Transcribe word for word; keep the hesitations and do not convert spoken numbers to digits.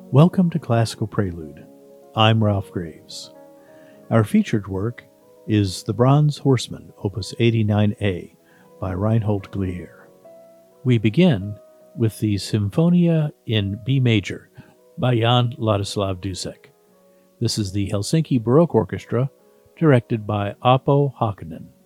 Welcome to Classical Prelude. I'm Ralph Graves. Our featured work is The Bronze Horseman, Opus eighty-nine A, by Reinhold Glier. We begin with the Symphonia in B major by Jan Ladislav Dussek. This is the Helsinki Baroque Orchestra, directed by Aapo Hakkanen.